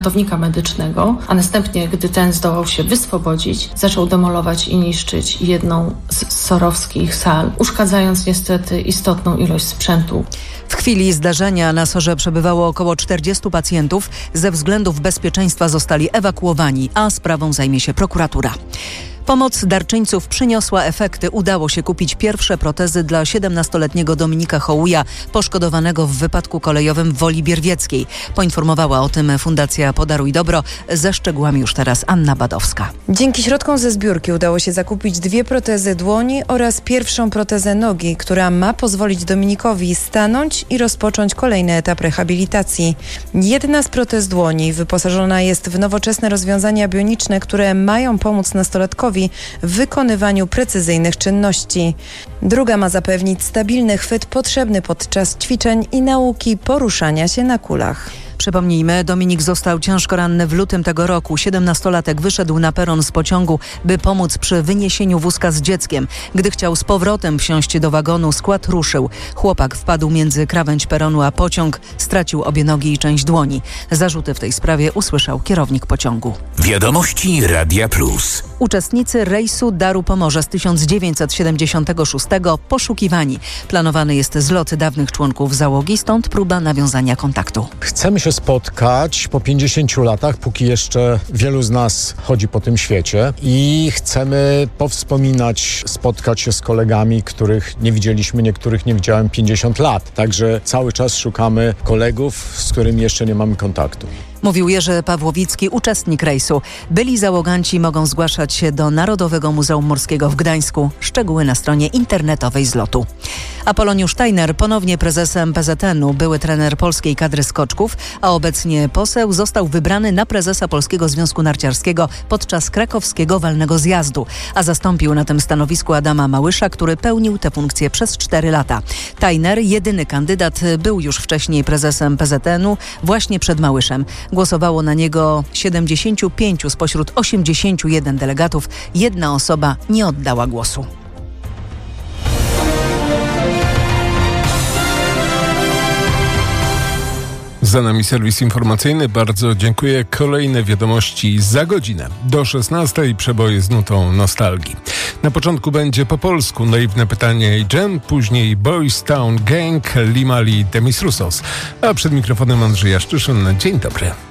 ratownika medycznego, a następnie, gdy ten zdołał się wyswobodzić, zaczął demolować i niszczyć jedną z sorowskich sal, uszkadzając niestety istotną ilość sprzętu. W chwili zdarzenia na SOR-ze przebywało około 40 pacjentów. Ze względów bezpieczeństwa zostali ewakuowani, a sprawą zajmie się prokuratura. Pomoc darczyńców przyniosła efekty. Udało się kupić pierwsze protezy dla 17-letniego Dominika Hołuja, poszkodowanego w wypadku kolejowym w Woli Bierwieckiej. Poinformowała o tym Fundacja Podaruj Dobro. Ze szczegółami już teraz Anna Badowska. Dzięki środkom ze zbiórki udało się zakupić 2 protezy dłoni oraz pierwszą protezę nogi, która ma pozwolić Dominikowi stanąć i rozpocząć kolejny etap rehabilitacji. Jedna z protez dłoni wyposażona jest w nowoczesne rozwiązania bioniczne, które mają pomóc nastolatkowi w wykonywaniu precyzyjnych czynności. Druga ma zapewnić stabilny chwyt potrzebny podczas ćwiczeń i nauki poruszania się na kulach. Przypomnijmy, Dominik został ciężko ranny w lutym tego roku. 17-latek wyszedł na peron z pociągu, by pomóc przy wyniesieniu wózka z dzieckiem. Gdy chciał z powrotem wsiąść do wagonu, skład ruszył. Chłopak wpadł między krawędź peronu a pociąg, stracił obie nogi i część dłoni. Zarzuty w tej sprawie usłyszał kierownik pociągu. Wiadomości Radia Plus. Uczestnicy rejsu Daru Pomorza z 1976 poszukiwani. Planowany jest zlot dawnych członków załogi, stąd próba nawiązania kontaktu. Chcemy się spotkać po 50 latach, póki jeszcze wielu z nas chodzi po tym świecie i chcemy powspominać, spotkać się z kolegami, których nie widzieliśmy, niektórych nie widziałem 50 lat. Także cały czas szukamy kolegów, z którymi jeszcze nie mamy kontaktu. Mówił Jerzy Pawłowicki, uczestnik rejsu. Byli załoganci mogą zgłaszać się do Narodowego Muzeum Morskiego w Gdańsku. Szczegóły na stronie internetowej zlotu. Apoloniusz Tajner ponownie prezesem PZN-u, były trener polskiej kadry skoczków, a obecnie poseł został wybrany na prezesa Polskiego Związku Narciarskiego podczas krakowskiego walnego zjazdu, a zastąpił na tym stanowisku Adama Małysza, który pełnił tę funkcję przez 4 lata. Tajner, jedyny kandydat, był już wcześniej prezesem PZN-u właśnie przed Małyszem. Głosowało na niego 75 spośród 81 delegatów. Jedna osoba nie oddała głosu. Za nami serwis informacyjny. Bardzo dziękuję. Kolejne wiadomości za godzinę. Do 16 przeboje z nutą nostalgii. Na początku będzie po polsku Naiwne pytanie i Dżem, później Boys Town Gang, Limali, Demis Roussos. A przed mikrofonem Andrzej Jaszczyszyn. Dzień dobry.